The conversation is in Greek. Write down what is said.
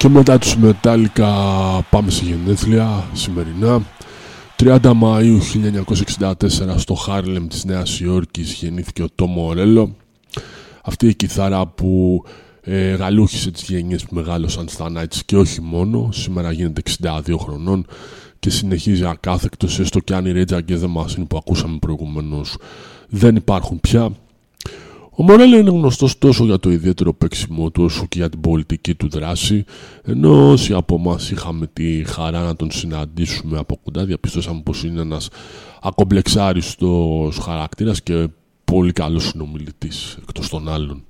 μετά τους Metallica πάμε σε γενέθλια σημερινά. 30 Μαΐου 1964 στο Χάρλεμ της Νέας Υόρκης γεννήθηκε ο Tom Morello. Αυτή η κιθάρα που γαλούχησε τις γενιές που μεγάλωσαν στα Nights και όχι μόνο. Σήμερα γίνεται 62 χρονών και συνεχίζει ακάθεκτος, έστω και αν οι Rage Against the Machine που ακούσαμε προηγουμένως δεν υπάρχουν πια. Ο Morello είναι γνωστός τόσο για το ιδιαίτερο παίξιμό του όσο και για την πολιτική του δράση, ενώ όσοι από εμάς είχαμε τη χαρά να τον συναντήσουμε από κοντά διαπιστώσαμε πως είναι ένας ακομπλεξάριστος χαρακτήρας και πολύ καλός συνομιλητής εκτός των άλλων.